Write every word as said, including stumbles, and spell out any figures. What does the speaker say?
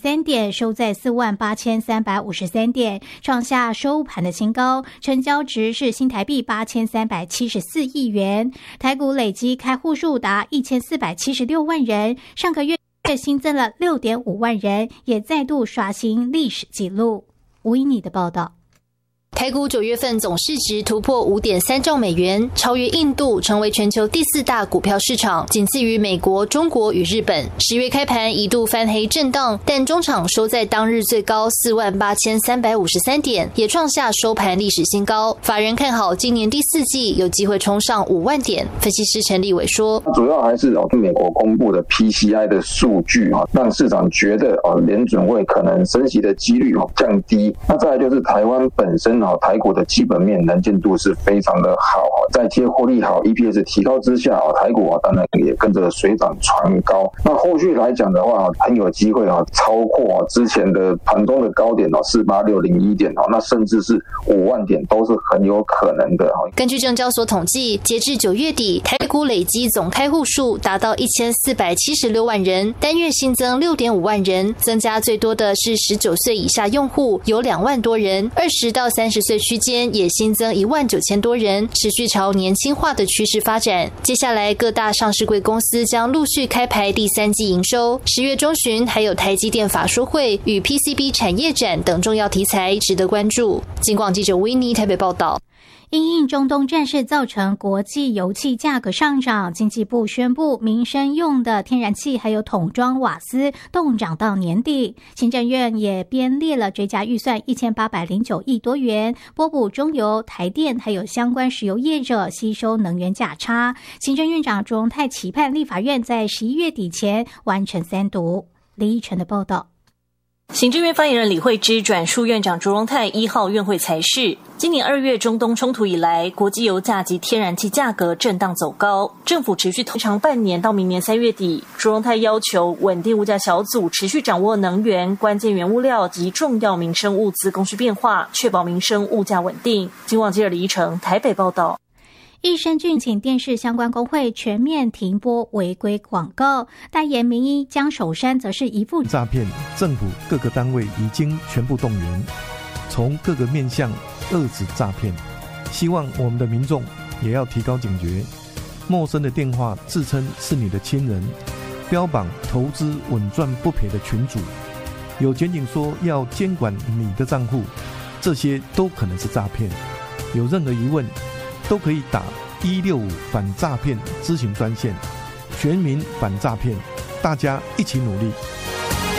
三点，收在四万八千三百五十三点，创下收盘的新高，成交值是新台币八千三百七十四亿元。台股累积开户数达一千四百七十六万人，上个月新增了 六点五万人，也再度刷新历史纪录。吴依妮的报道。 台股九月份总市值突破 五点三兆美元，超越印度，成为全球第四大股票市场，仅次于美国、中国与日本。十月开盘一度翻黑震荡，但中场收在当日最高四万八千三百五十三点，也创下收盘历史新高。法人看好今年第四季有机会冲上五万点。分析师陈立伟说， 主要还是美国公布的 P C I 的数据让市场觉得联准会可能升息的几率降低。那再来就是台湾本身台股的基本面能见度是非常的好，在贴获利好 E P S 提高之下，台股当然也跟着水涨船高。那后续来讲的话，很有机会超过之前的盘中的高点四八六零一点，那甚至是五万点都是很有可能的。 根据证交所统计，截至九月底，台股累积总开户数达到一千四百七十六万人，单月新增 六点五万人，增加最多的是十九岁以下用户，有两万多人，二十到三十岁区间也新增一万九千多人，持续朝年轻化的趋势发展。接下来各大上市柜公司将陆续开牌第三季营收，十月中旬还有台积电法说会与 P C B 产业展等重要题材值得关注。警广记者维尼台北报道。 因应中东战事造成国际油气价格上涨，经济部宣布民生用的天然气还有桶装瓦斯冻涨到年底。行政院也编列了追加预算一千八百零九亿多元，拨补中油、台电还有相关石油业者吸收能源价差。行政院长朱荣泰期盼立法院在十一月底前完成三读。李依晨的报道。 行政院发言人李惠芝转述院长朱荣泰一号院会裁示，今年二月中东冲突以来，国际油价及天然气价格震荡走高，政府持续通常半年到明年三月底。朱荣泰要求稳定物价小组持续掌握能源、关键原物料及重要民生物资供需变化，确保民生物价稳定。警广记者李依晨台北报道。 益生菌请电视相关工会全面停播违规广告，代言名医江守山则是一副诈骗，政府各个单位已经全部动员，从各个面向遏制诈骗。希望我们的民众也要提高警觉，陌生的电话自称是你的亲人，标榜投资稳赚不赔的群组，有检警说要监管你的账户，这些都可能是诈骗。有任何疑问都可以打一六五反诈骗咨询专线，全民反诈骗，大家一起努力。